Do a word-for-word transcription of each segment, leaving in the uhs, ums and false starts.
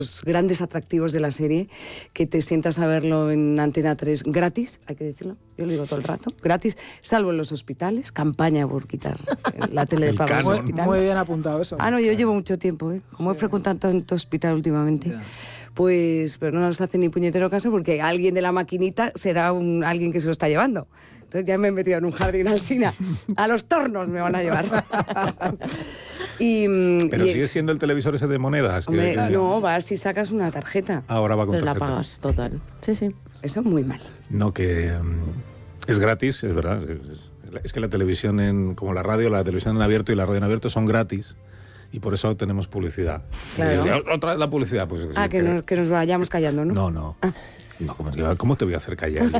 los grandes atractivos de la serie, que te sientas a verlo en Antena tres gratis, hay que decirlo, yo lo digo todo el rato, gratis, salvo en los hospitales, campaña por quitar la tele de pago en los hospitales. Muy bien apuntado eso. Ah, no, yo llevo mucho tiempo, ¿eh? Como sí. he frecuentado tanto hospital últimamente, yeah. pues, pero no nos hace ni puñetero caso porque alguien de la maquinita será un, alguien que se lo está llevando. Entonces ya me he metido en un jardín alsina. A los tornos me van a llevar. y, Pero y sigue es, siendo el televisor ese de monedas. Hombre, que, que, no, vas si sacas una tarjeta. Ahora va con Pero tarjeta. la pagas, total. Sí, sí. Eso muy mal. No, que um, es gratis, es verdad. Es, es, es que la televisión, en, como la radio, la televisión en abierto y la radio en abierto son gratis. Y por eso tenemos publicidad. Claro. Y otra vez la publicidad. Pues, ah, que, que, nos, que nos vayamos callando, ¿no? No, no. Ah. No, ¿cómo, ¿cómo te voy a hacer callar?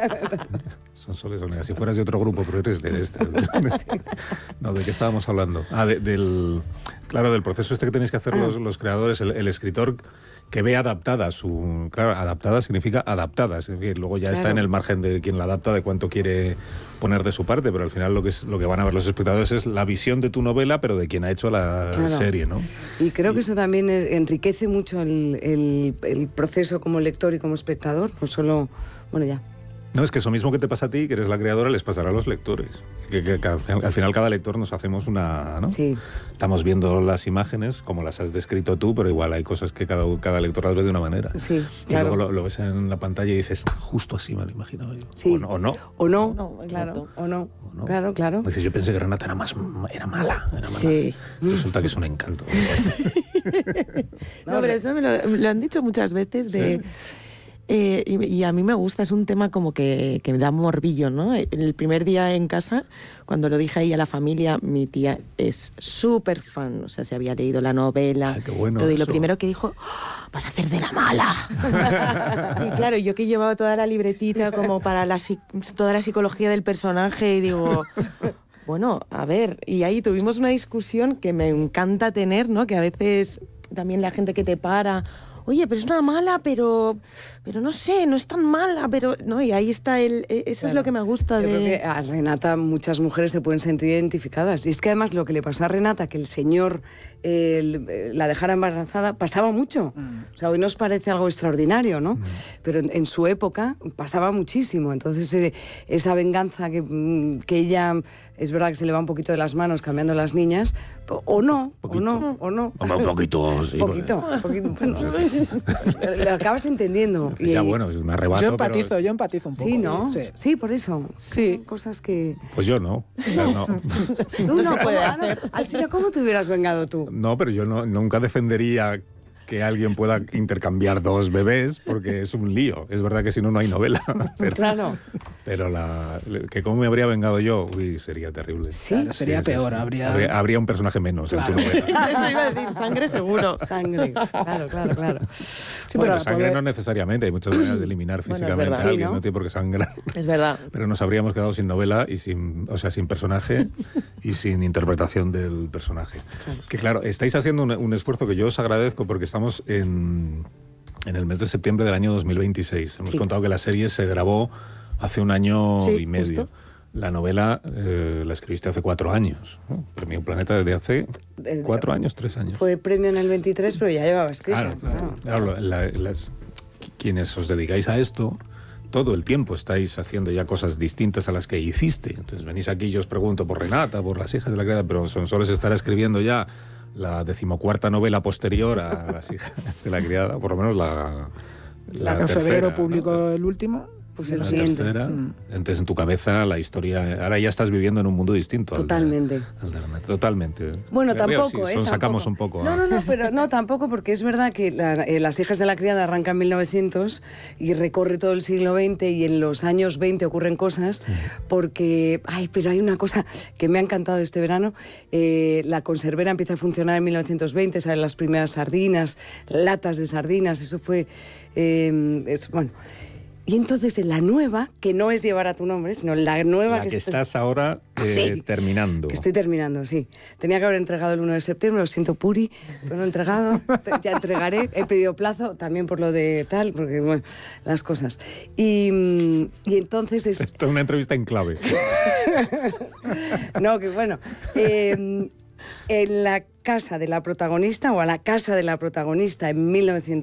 Son soles onegas. Si fueras de otro grupo, pero eres de este. No, ¿de qué estábamos hablando? Ah, de, del... Claro, del proceso este que tenéis que hacer ah. los, los creadores, el, el escritor que ve adaptada su... Claro, adaptada significa adaptada. Es decir, luego ya claro. está en el margen de quien la adapta, de cuánto quiere poner de su parte, pero al final lo que, es, lo que van a ver los espectadores es la visión de tu novela, pero de quien ha hecho la claro. serie, ¿no? Y creo y... que eso también enriquece mucho el, el, el proceso como lector y como espectador, no solo... Bueno, ya. No, es que eso mismo que te pasa a ti, que eres la creadora, les pasará a los lectores. Que, que, que al final cada lector nos hacemos una... ¿no? Sí. Estamos viendo las imágenes como las has descrito tú, pero igual hay cosas que cada, cada lector las ve de una manera. Sí, y claro. luego lo, lo ves en la pantalla y dices, justo así me lo imaginaba yo. Sí. O no. O no, o no, no claro. O no. O no. Claro, claro. Dices, yo pensé que Renata era, más, era mala. Era mala. Sí. Resulta que es un encanto. No, pero eso me lo, me lo han dicho muchas veces de... ¿Sí? Eh, y, y a mí me gusta, es un tema como que, que me da morbillo, ¿no? El primer día en casa, cuando lo dije ahí a la familia, mi tía es súper fan, o sea, se había leído la novela, ah, qué bueno todo, y eso. lo primero que dijo, oh, vas a hacer de la mala. Y claro, yo que llevaba toda la libretita como para la, toda la psicología del personaje, y digo... Bueno, a ver, y ahí tuvimos una discusión que me encanta tener, ¿no? Que a veces también la gente que te para... Oye, pero es una mala, pero pero no sé, no es tan mala, pero no, y ahí está el eso claro. es lo que me gusta Yo de creo que a Renata muchas mujeres se pueden sentir identificadas. Y es que además lo que le pasó a Renata, que el señor eh, la dejara embarazada, pasaba mucho. Mm. O sea, hoy nos parece algo extraordinario, ¿no? Mm. Pero en, en su época pasaba muchísimo. Entonces eh, esa venganza que, que ella, es verdad que se le va un poquito de las manos cambiando las niñas, o no, poquito. o no, o no. Un poquito, sí. Poquito, poquito. Bueno, lo acabas entendiendo. Y, ya, bueno, es un arrebato. Yo empatizo, pero... yo empatizo un poco. Sí, ¿no? Sí, sí por eso. Sí. Cosas que... Pues yo no. no. Tú no, no se puede hacer. Alsina, ¿cómo te hubieras vengado tú? No, pero yo no, nunca defendería que alguien pueda intercambiar dos bebés, porque es un lío. Es verdad que si no, no hay novela. Pero, claro. Pero la, que cómo me habría vengado yo, uy, sería terrible. Sí, claro, sería sí, peor. Sí, sí. Habría... habría... Habría un personaje menos claro. en tu novela. Eso iba a decir, sangre seguro. Sangre, claro, claro, claro. Sí, bueno, pero sangre poder... no necesariamente. Hay muchas maneras de eliminar físicamente bueno, verdad, a alguien. ¿no? No tiene por qué sangrar. Es verdad. Pero nos habríamos quedado sin novela y sin, o sea, sin personaje y sin interpretación del personaje. Claro. Que claro, estáis haciendo un, un esfuerzo que yo os agradezco porque estamos en en el mes de septiembre del año dos mil veintiséis. Hemos sí. contado que la serie se grabó hace un año sí, y medio. Justo. La novela eh, la escribiste hace cuatro años, ¿no? Premio Planeta desde hace cuatro años, tres años. Fue premio en el veintitrés, pero ya llevaba escrita. Claro, claro. claro la, las, quienes os dedicáis a esto, todo el tiempo estáis haciendo ya cosas distintas a las que hiciste. Entonces venís aquí y yo os pregunto por Renata, por las hijas de la criada, pero Sonsoles estará escribiendo ya la decimocuarta novela posterior a las hijas de la criada, por lo menos la, la, la tercera. En febrero publicó ¿no? el último. Pues el la siguiente. tercera. Mm. Entonces en tu cabeza la historia, ahora ya estás viviendo en un mundo distinto. Totalmente. Al de, al de, totalmente. Bueno, Creo, tampoco, sí, ¿eh? Son, sacamos tampoco. un poco. No, ¿eh? no, no, pero no, tampoco, porque es verdad que la, eh, Las hijas de la criada arranca en mil novecientos y recorre todo el siglo veinte y en los años veinte ocurren cosas sí. porque, ay, pero hay una cosa que me ha encantado este verano, eh, la conservera empieza a funcionar en mil novecientos veinte, salen las primeras sardinas, latas de sardinas, eso fue, eh, es, bueno... Y entonces en la nueva, que no es llevar a tu nombre, sino la nueva la que, que estoy... estás ahora eh, sí, terminando. Que estoy terminando, sí. Tenía que haber entregado el uno de septiembre, lo siento, Puri, pero no he entregado, ya entregaré, he pedido plazo también por lo de tal, porque bueno, las cosas. Y, y entonces es... Esto es una entrevista en clave. No, que bueno... Eh, en la casa de la protagonista o a la casa de la protagonista en mil novecientos